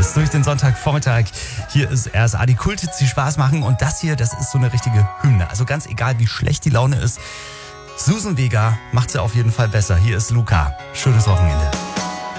Gutes durch den Sonntagvormittag. Hier ist RSA, die Kulthits, die Spaß machen. Und das hier, das ist so eine richtige Hymne. Also ganz egal, wie schlecht die Laune ist. Susan Vega macht sie auf jeden Fall besser. Hier ist Luca. Schönes Wochenende.